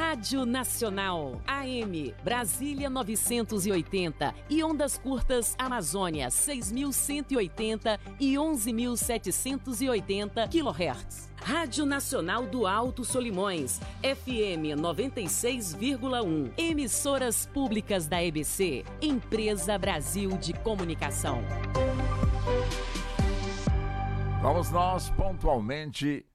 Rádio Nacional, AM, Brasília 980 e ondas curtas Amazônia 6.180 e 11.780 kHz. Rádio Nacional do Alto Solimões, FM 96,1. Emissoras públicas da EBC, Empresa Brasil de Comunicação. Vamos nós pontualmente